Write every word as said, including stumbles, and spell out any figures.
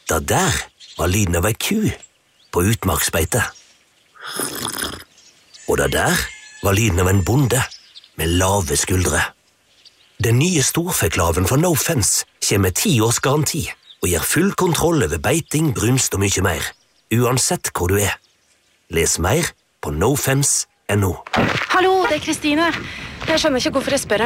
Det der var lyden av ei ku på utmarksbeite. Og det der var lyden av en bonde med lave skuldre. Den nye storfeklaven fra No Fence kommer med ti års garanti og gir full kontroll over beiting, brunst og mye mer, uansett hvor du er. Les mer på no fence punktum no. Hallo, det er Kristine. Jeg skjønner ikke hvorfor jeg spør